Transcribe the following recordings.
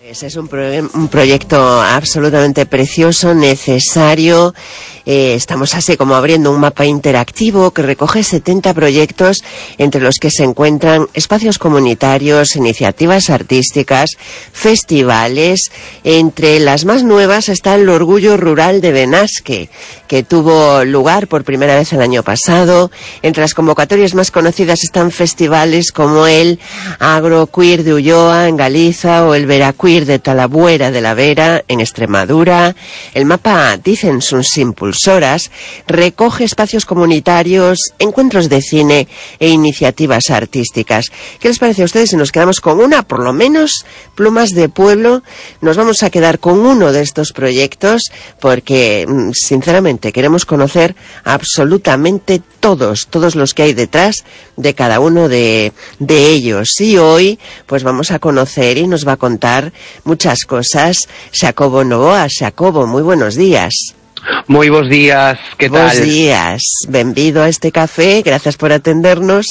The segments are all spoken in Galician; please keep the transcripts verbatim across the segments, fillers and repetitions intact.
Ese es un, pro un proyecto absolutamente precioso, necesario. Eh, estamos así como abriendo un mapa interactivo que recoge setenta proyectos, entre los que se encuentran espacios comunitarios, iniciativas artísticas, festivales. Entre las más nuevas está el Orgullo Rural de Benasque, que tuvo lugar por primera vez el año pasado. Entre las convocatorias más conocidas están festivales como el Agroqueer de Ulloa, en Galiza, o el Veraqueer de Talabuera de la Vera, en Extremadura. El mapa, dicen sus impulsoras, recoge espacios comunitarios, encuentros de cine e iniciativas artísticas. ¿Qué les parece a ustedes si nos quedamos con una, por lo menos, Plumas de Pueblo? Nos vamos a quedar con uno de estos proyectos porque, sinceramente, queremos conocer absolutamente todos, todos los que hay detrás de cada uno de, de ellos. Y hoy, pues vamos a conocer y nos va a contar muchas cosas Xacobo Novoa. Xacobo, muy buenos días. Moi bons días, que tal? Bons días, benvido a este café, gracias por atendernos.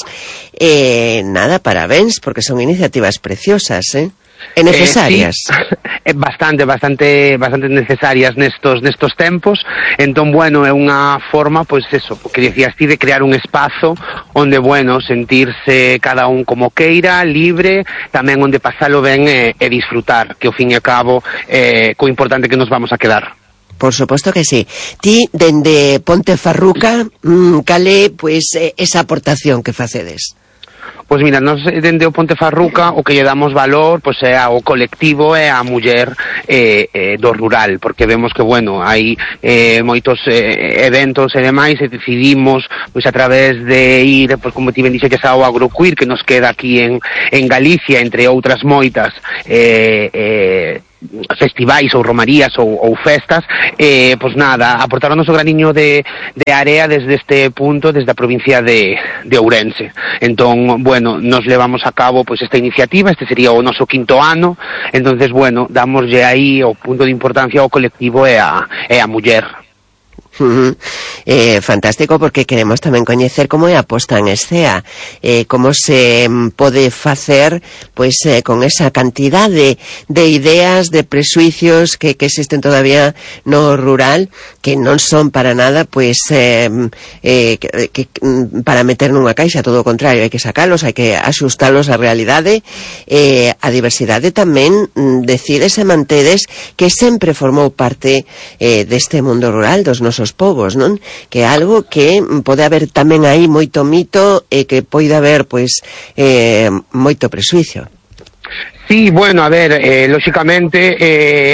Eh, nada, parabéns, porque son iniciativas preciosas, eh? E necesarias. Eh, sí, bastante, bastante, bastante necesarias nestos nestos tempos. Entón, bueno, é unha forma, pois eso, que decías ti, de crear un espazo onde, bueno, sentirse cada un como queira, libre, tamén onde pasalo ben e, e disfrutar, que ao fin e ao cabo eh, co importante que nos vamos a quedar. Por suposto que sí. Ti, dende Pontefarruca, mmm, cale, pois, esa aportación que facedes? Pois mira, nos dende o Pontefarruca o que lle damos valor pois é ao colectivo e á muller eh, eh, do rural, porque vemos que, bueno, hai eh, moitos eh, eventos e demais, e decidimos pois a través de ir, pois como ti ben dixeches, ao Agroqueer, que nos queda aquí en, en Galicia, entre outras moitas eh, eh, festivais ou romarías ou, ou festas, eh, pois nada, aportar o noso graniño de, de area desde este punto, desde a provincia de, de Ourense. Entón, bueno, nos levamos a cabo pois esta iniciativa, este sería o noso quinto ano, entonces, bueno, damoslle aí o punto de importancia ao colectivo e a, e a muller. Uh-huh. eh, fantástico, porque queremos tamén coñecer como é a posta en escena, eh, como se pode facer pois eh, con esa cantidad de, de ideas, de presuicios que, que existen todavía no rural, que non son para nada pois eh, eh, que, que, para meter nunha caixa, todo o contrario, hai que sacalos, hai que axustalos á realidade. Eh, a diversidade tamén decides e mantedes que sempre formou parte eh, deste mundo rural, dos nosos povos, non? Que é algo que pode haber tamén aí moito mito e que pode haber, pois, eh, moito presuicio. Sí, bueno, a ver, eh, lóxicamente, eh,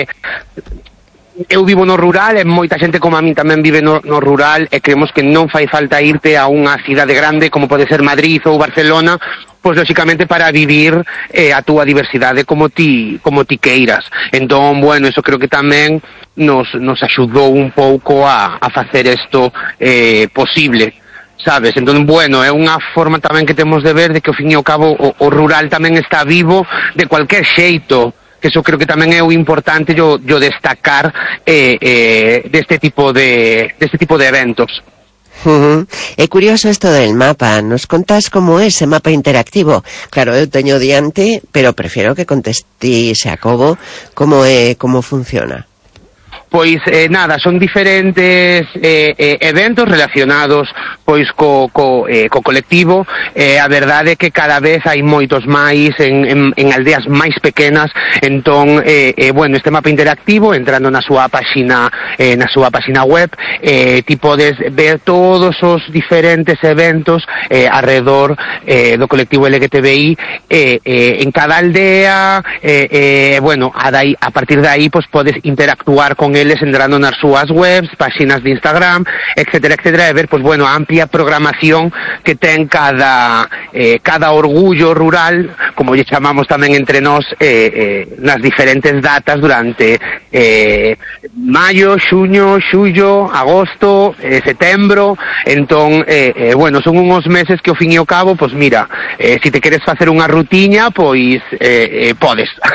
eu vivo no rural e moita xente como a min tamén vive no, no rural, e creemos que non fai falta irte a unha cidade grande como pode ser Madrid ou Barcelona, pois lóxicamente para vivir eh, a túa diversidade como ti, como ti queiras. Entón, bueno, eso creo que tamén nos, nos axudou un pouco a, a facer isto eh, posible, sabes? Entón, bueno, é unha forma tamén que temos de ver de que ao fin e ao cabo o, o rural tamén está vivo de cualquier xeito, que eso creo que tamén é o importante yo, yo destacar eh, eh, deste tipo de, deste tipo de eventos. Uh-huh. É curioso isto del mapa. Nos contas como é ese mapa interactivo? Claro, eu teño diante, pero prefiero que conteste Xacobo como é, como funciona. Pois, eh, nada, son diferentes eh, eh, eventos relacionados pois co, co, eh, co colectivo. Eh, a verdade é que cada vez hai moitos máis en, en, en aldeas máis pequenas. Entón, eh, eh, bueno, este mapa interactivo, entrando na súa páxina eh, na súa páxina web, eh, ti podes ver todos os diferentes eventos eh, alrededor eh, do colectivo L G T B I eh, eh, en cada aldea. eh, eh, bueno, a, dai, a partir de aí pois podes interactuar con eles entrando nas súas webs, páxinas de Instagram, etcétera, etcétera, e ver, pois, bueno, a amplia programación que ten cada eh, cada orgullo rural, como lle chamamos tamén entre nós, eh, eh, nas diferentes datas durante eh, maio, xuño, xullo, agosto, eh, setembro. Entón, eh, eh, bueno, son uns meses que ao fin e ao cabo, pois mira, eh, si te queres facer unha rutiña, pois eh, eh, podes.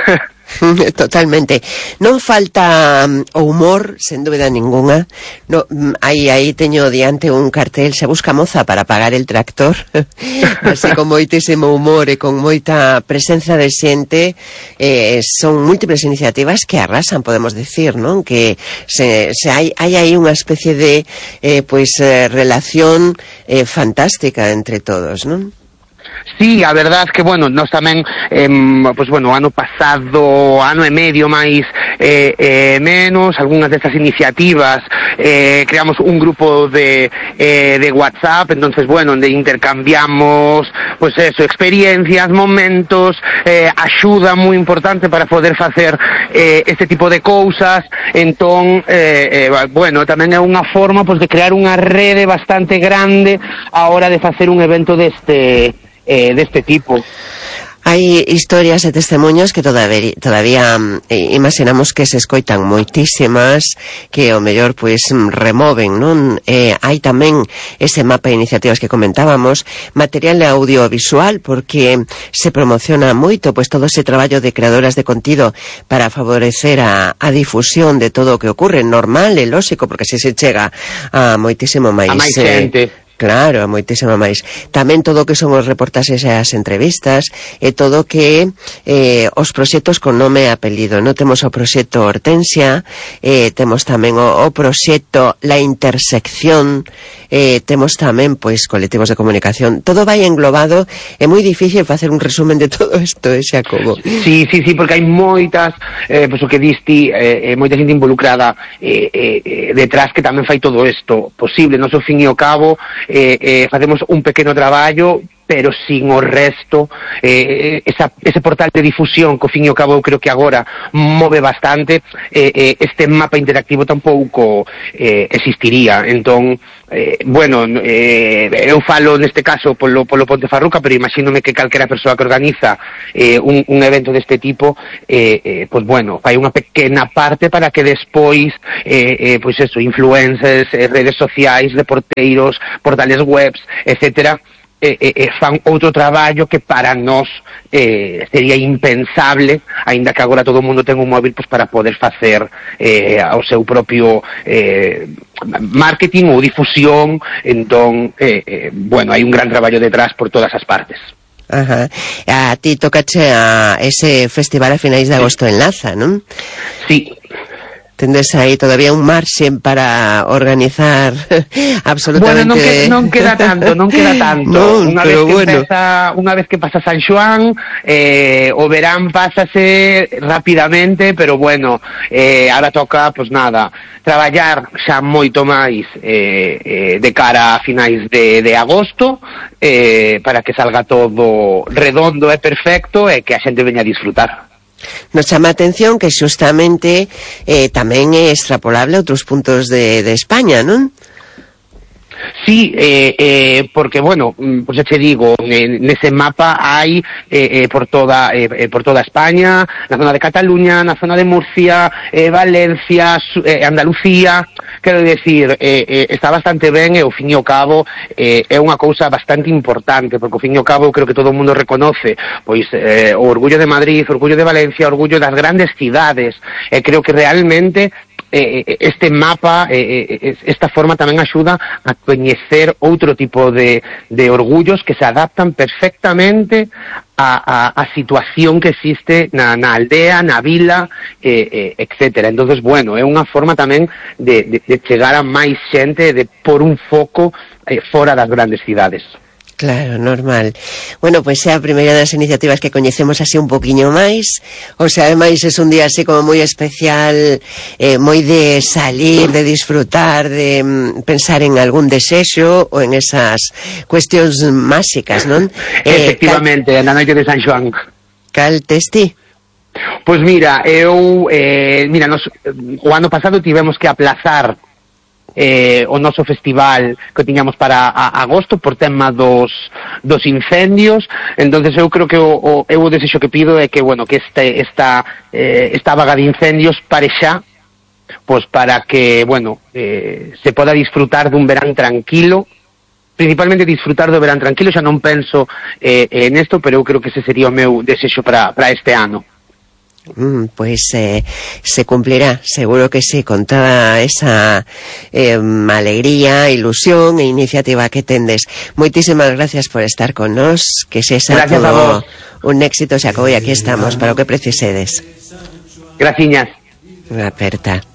Totalmente. Non falta um, o humor, sen dúbida ninguna. No, um, aí aí teño diante un cartel, se busca moza para pagar el tractor. Así con moitísimo humor e con moita presenza de xente. Eh, son múltiples iniciativas que arrasan, podemos decir, non? Que se, se hai, hai aí unha especie de eh, pues, eh, relación eh, fantástica entre todos, non? Sí, a verdad que, bueno, nós tamén, eh, pues, bueno, ano pasado, ano e medio máis eh, eh, menos, algunhas destas iniciativas, eh, creamos un grupo de, eh, de WhatsApp, entonces, bueno, onde intercambiamos, pues eso, experiencias, momentos, eh, axuda moi importante para poder facer eh, este tipo de cousas, entón, eh, eh, bueno, tamén é unha forma, pues, de crear unha rede bastante grande a hora de facer un evento deste... Eh, deste tipo. Hai historias e testemunhos que todavía, todavía eh, imaginamos que se escoitan moitísimas, que o mellor pois removen, non? Eh, hai tamén ese mapa de iniciativas que comentábamos, material audiovisual, porque se promociona moito pois todo ese traballo de creadoras de contido para favorecer a, a difusión de todo o que ocorre, normal e lóxico, porque se se chega a moitísimo máis... A máis xente. Eh, Claro, moitísimo máis. Tamén todo o que son os reportaxes e as entrevistas e todo que eh, os proxectos con nome e apelido. Non temos o proxecto Hortensia, eh, temos tamén o, o proxecto La Intersección, eh, temos tamén pois colectivos de comunicación. Todo vai englobado, é moi difícil facer un resumen de todo isto, eh, Xacobo. Sí, sí, sí, porque hai moitas, eh, pois o que diste, eh, moita xente involucrada eh, eh, detrás que tamén fai todo isto posible. Nos, ao fin e ao cabo, Eh, eh, facemos un pequeno traballo, pero sin o resto, eh, esa, ese portal de difusión que ao fin e ao cabo eu creo que agora move bastante, eh, eh, este mapa interactivo tampouco eh, existiría. Entón, eh, bueno, eh, eu falo neste caso polo, polo Ponte Farruca, pero imagínome que calquera persoa que organiza eh, un, un evento deste tipo, eh, eh, pues bueno, fai unha pequena parte para que despois, eh, eh, pois pues eso, influencers, eh, redes sociais, deporteiros, portales webs, etcétera, E, e, fan outro traballo que para nós eh, sería impensable, aínda que agora todo o mundo ten un móvil pues, para poder facer eh, o seu propio eh, marketing ou difusión. Entón, eh, eh, bueno, hai un gran traballo detrás por todas as partes. Ajá. A ti tocache a ese festival a finais de agosto en Laza, non? Sí. Tendes aí todavía un marxen para organizar absolutamente... Bueno, non, que, non queda tanto, non queda tanto. Non, unha pero vez que bueno. Empeza, unha vez que pasa San Xoán, eh, o verán pásase rapidamente, pero bueno, eh, ahora toca, pues nada, traballar xa moito máis eh, eh, de cara a finais de, de agosto, eh, para que salga todo redondo e perfecto e que a xente veña a disfrutar. Nos chama a atención que xustamente eh, tamén é extrapolable a outros puntos de, de España, non? Sí, eh, eh, porque, bueno, pues ya te digo, en ese mapa hai eh, eh, por toda eh, por toda España, na zona de Cataluña, na zona de Murcia, eh, Valencia, eh, Andalucía, quero decir, eh, eh, está bastante ben e ao fin e ao cabo eh, é unha cousa bastante importante, porque ao fin e ao cabo creo que todo o mundo reconoce pois eh, o orgullo de Madrid, o orgullo de Valencia, o orgullo das grandes cidades, e creo que realmente Eh, este mapa, eh, esta forma tamén axuda a coñecer outro tipo de, de orgullos que se adaptan perfectamente a, a, a situación que existe na, na aldea, na vila, eh, eh, etcétera. Entonces, bueno, é unha forma tamén de, de, de chegar a máis xente, de por un foco eh, fora das grandes cidades. Claro, normal. Bueno, pois pues é a primeira das iniciativas que coñecemos así un poquinho máis. O sea, ademais é un día así como moi especial, eh, moi de salir, de disfrutar, de mm, pensar en algún desexo ou en esas cuestións máxicas, non? Efectivamente, eh, cal... na noite de San Xoán. Cal testi? Pois mira, eu, eh, mira, nos, o ano pasado tivemos que aplazar Eh, o noso festival que tiñamos para a, agosto por tema dos, dos incendios. Entonces eu creo que o, o, eu o desexo que pido é que, bueno, que este, esta, eh, esta vaga de incendios pare xa, pues para que, bueno, eh, se poda disfrutar dun verán tranquilo, principalmente disfrutar do verán tranquilo. Xa non penso eh, en esto, pero eu creo que ese sería o meu desexo para, para este ano. Pues eh, se cumplirá, seguro que sí, con toda esa eh, alegría, ilusión e iniciativa que tendes. Muchísimas gracias por estar con nos, que se sea gracias todo un éxito, se acabó y aquí estamos, para lo que precisedes. Graciñas. Aperta.